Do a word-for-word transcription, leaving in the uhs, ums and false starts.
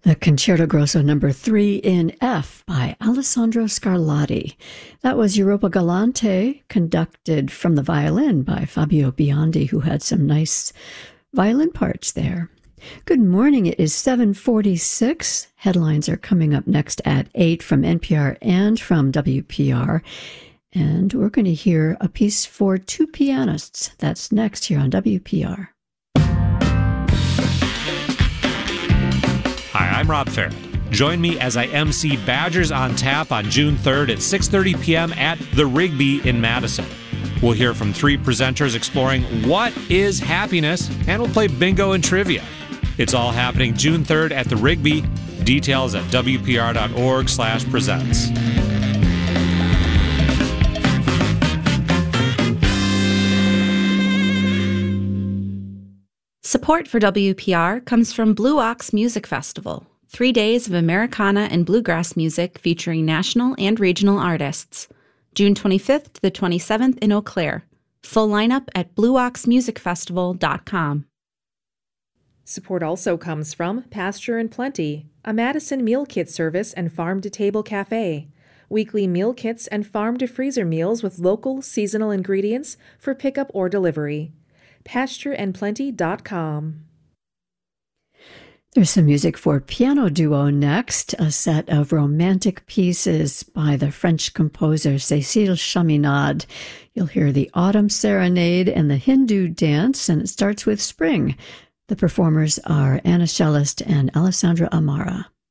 The Concerto Grosso number three in F by Alessandro Scarlatti. That was Europa Galante, conducted from the violin by Fabio Biondi, who had some nice violin parts there. Good morning. It is seven forty-six. Headlines are coming up next at eight from N P R and from W P R. And we're going to hear a piece for two pianists. That's next here on W P R. Hi, I'm Rob Farrett. Join me as I M C Badgers on Tap on June third at six thirty p.m. at the Rigby in Madison. We'll hear from three presenters exploring what is happiness, and we'll play bingo and trivia. It's all happening June third at the Rigby. Details at w p r dot org slash presents. Support for W P R comes from Blue Ox Music Festival, three days of Americana and bluegrass music featuring national and regional artists. June twenty-fifth to the twenty-seventh in Eau Claire. Full lineup at blue ox music festival dot com. Support also comes from Pasture and Plenty, a Madison meal kit service and farm-to-table cafe. Weekly meal kits and farm-to-freezer meals with local, seasonal ingredients for pickup or delivery. pasture and plenty dot com. There's some music for piano duo next, a set of romantic pieces by the French composer Cécile Chaminade. You'll hear the Autumn Serenade and the Hindu Dance, and it starts with Spring. The performers are Anna Cellist and Alessandra Amara.